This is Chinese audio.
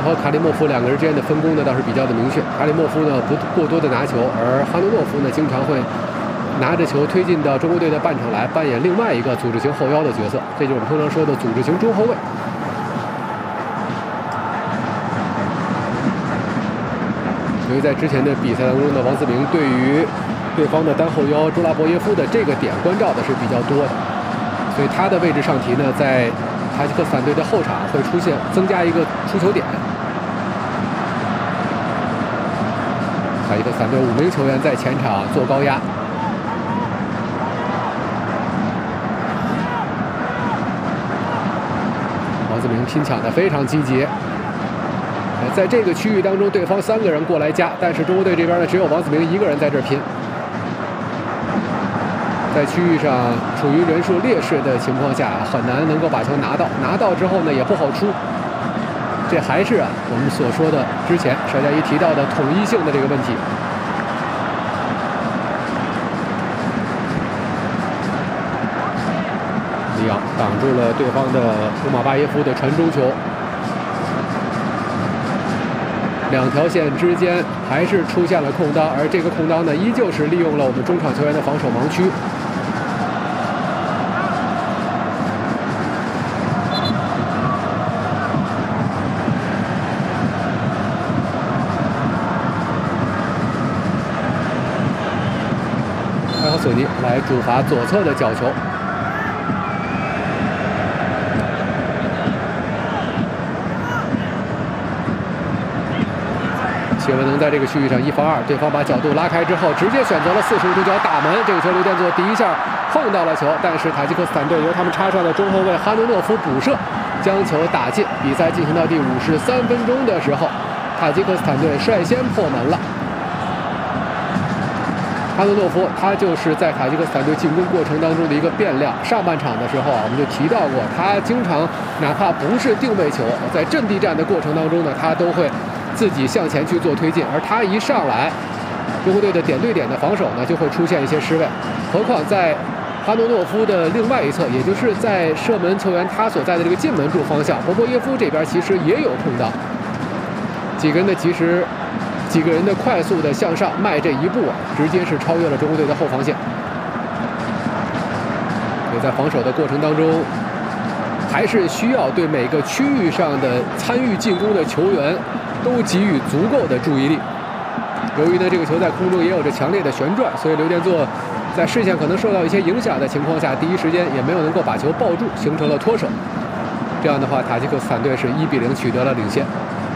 和卡里莫夫两个人之间的分工呢倒是比较的明确。卡里莫夫呢不过多的拿球，而哈诺诺夫呢经常会拿着球推进到中国队的半场来，扮演另外一个组织型后腰的角色，这就是我们通常说的组织型中后卫。由于在之前的比赛当中呢，王子明对于对方的单后腰朱拉伯耶夫的这个点关照的是比较多的，所以他的位置上提呢，在塔吉克斯坦队的后场会增加一个出球点。塔吉克斯坦队5名球员在前场做高压。王子明拼抢的非常积极。在这个区域当中，对方3个人过来夹，但是中国队这边呢，只有王子明1个人在这儿拼。在区域上处于人数劣势的情况下，很难能够把球拿到。拿到之后呢，也不好出。这还是我们所说的之前邵佳怡提到的统一性的这个问题。里昂挡住了对方的乌马巴耶夫的传中球。2条线之间还是出现了空当，而这个空当呢，依旧是利用了我们中场球员的防守盲区。埃赫索尼来主罚左侧的角球。谢文能在这个区域上1防2，对方把角度拉开之后，直接选择了45度角打门。这个球刘殿座第一下碰到了球，但是塔吉克斯坦队由他们插上的中后卫哈努诺夫补射，将球打进。比赛进行到第53分钟的时候，塔吉克斯坦队率先破门了。哈努诺夫他就是在塔吉克斯坦队进攻过程当中的一个变量。上半场的时候我们就提到过，他经常哪怕不是定位球，在阵地战的过程当中呢，他都会自己向前去做推进，而他一上来，中国队的点对点的防守呢就会出现一些失位。何况在哈诺诺夫的另外一侧，也就是在射门球员他所在的这个进门柱方向，博博耶夫这边其实也有空当，几个人的快速的向上迈这一步直接是超越了中国队的后防线。所以在防守的过程当中，还是需要对每个区域上的参与进攻的球员都给予足够的注意力。由于呢这个球在空中也有着强烈的旋转，所以刘殿座在视线可能受到一些影响的情况下，第一时间也没有能够把球抱住，形成了脱手。这样的话，塔吉克斯坦队是1比0取得了领先。